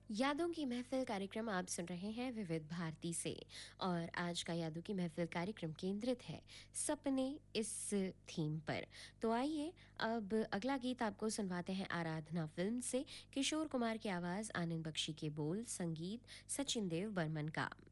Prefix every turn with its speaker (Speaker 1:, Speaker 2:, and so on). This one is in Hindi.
Speaker 1: यादों की महफ़िल कार्यक्रम आप सुन रहे हैं विविध भारती से। और आज का यादों की महफ़िल कार्यक्रम केंद्रित है सपने इस थीम पर। तो आइए अब अगला गीत आपको सुनवाते हैं आराधना फ़िल्म से। किशोर कुमार की आवाज़, आनंद बख्शी के बोल, संगीत सचिन देव बर्मन का।